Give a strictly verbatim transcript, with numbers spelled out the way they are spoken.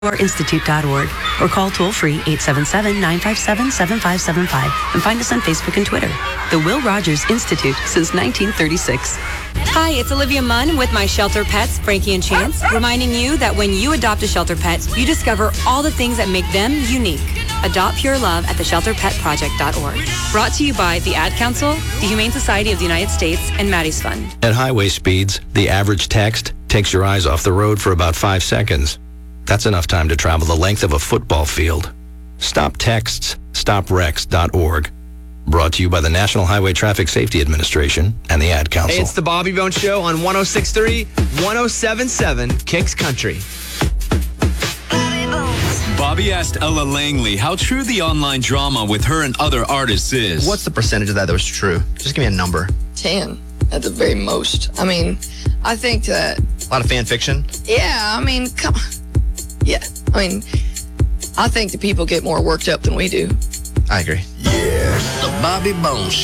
institute dot org or call toll-free eight seven seven, nine five seven, seven five seven five and find us on Facebook and Twitter. The Will Rogers Institute since nineteen thirty-six. Hi, it's Olivia Munn with my shelter pets, Frankie and Chance, reminding you that when you adopt a shelter pet, you discover all the things that make them unique. Adopt pure love at the shelter pet project dot org. Brought to you by the Ad Council, the Humane Society of the United States, and Maddie's Fund. At highway speeds, the average text takes your eyes off the road for about five seconds. That's enough time to travel the length of a football field. Stop texts, stop wrecks dot org. Brought to you by the National Highway Traffic Safety Administration and the Ad Council. Hey, it's the Bobby Bones Show on one oh six point three, one oh seven point seven, Kicks Country. Bobby asked Ella Langley how true the online drama with her and other artists is. What's the percentage of that that was true? Just give me a number. ten at the very most. I mean, I think that... A lot of fan fiction? Yeah, I mean, come on. Yeah, I mean, I think the people get more worked up than we do. I agree. Yeah, the Bobby Bones